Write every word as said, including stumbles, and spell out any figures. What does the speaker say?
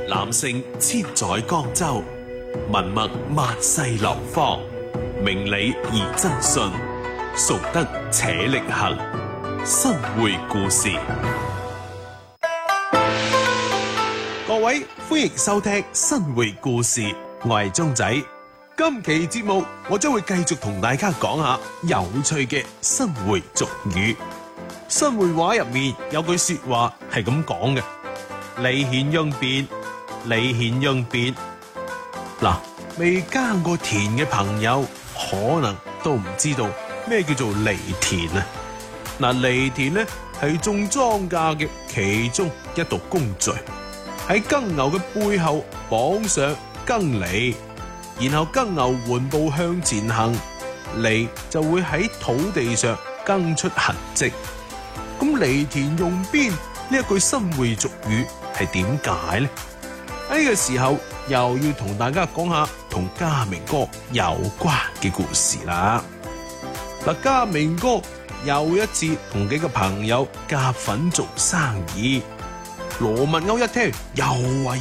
男性千載江州，文墨萬世流芳。明理而真信，崇德且力行。新會故事，各位歡迎收聽新會故事，我係鐘仔。今期節目我將會繼續同大家講下有趣嘅新會俗語。新會話入面有句說話係咁講嘅：離田用變，離田用變。嗱，未耕過田嘅朋友可能都唔知道咩叫做犁田啊！嗱，犁田呢係種莊稼嘅其中一道工序，喺耕牛嘅背後綁上耕犁，然後耕牛緩步向前行，犁就會喺土地上耕出痕跡。咁犁田用鞭呢一句新會俗語係點解呢？喺呢個時候又要同大家講下同家明哥有關嘅故事啦。嗱，家明哥有一次同幾個朋友夾份做生意，羅密歐一聽又話